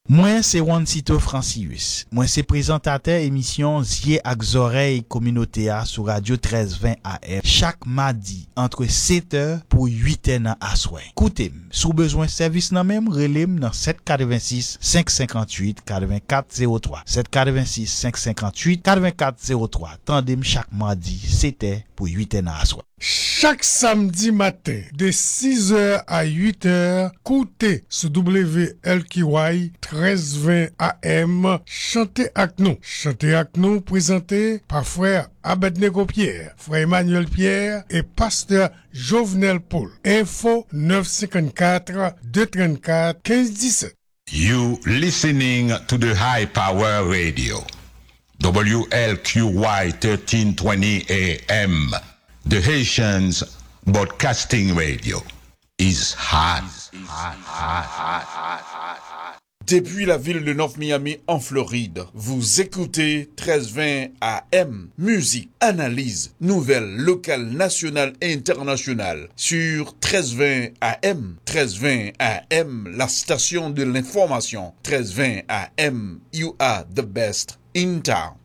Moi c'est Juancito Francius. Moi c'est présentateur émission Zier ak Zoreille communautaire sur Radio 1320 AM chaque mardi entre 7h pour 8h dans assoir. Écoutez, sous besoin service nan même relem dans 786 558 8403. 786 558 8403. Tandem chaque mardi 7h pour 8h dans assoir. Chaque samedi matin, de 6h à 8h, écoutez sur WLKY 1320 AM, chantez avec nous. Chantez avec nous, présenté par frère Abednego Pierre, frère Emmanuel Pierre et pasteur Jovenel Paul. Info 954 234 1517. You listening to the High Power Radio, WLQY 1320 AM. The Haitians Broadcasting Radio is hot. Depuis la ville de North Miami en Floride, vous écoutez 1320 AM. Musique, analyse, nouvelles locales, nationales et internationales sur 1320 AM. 1320 AM, la station de l'information. 1320 AM, you are the best in town.